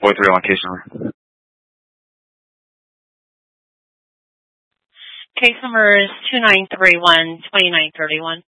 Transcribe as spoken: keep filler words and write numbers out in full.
four three one case number. Case number is two nine three one, two nine three one.